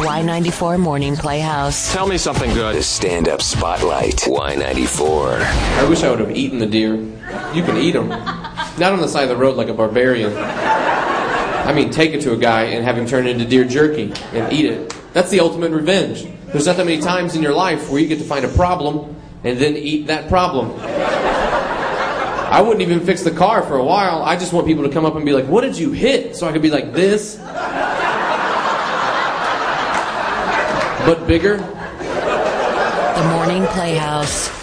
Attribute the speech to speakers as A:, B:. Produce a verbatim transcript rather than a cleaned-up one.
A: Y ninety-four Morning Playhouse.
B: Tell me something good.
C: The stand-up spotlight. Y ninety-four.
D: I wish I would have eaten the deer. You can eat them. Not on the side of the road like a barbarian. I mean, take it to a guy and have him turn it into deer jerky and eat it. That's the ultimate revenge. There's not that many times in your life where you get to find a problem and then eat that problem. I wouldn't even fix the car for a while. I just want people to come up and be like, what did you hit? So I could be like this. But bigger.
A: The Morning Playhouse.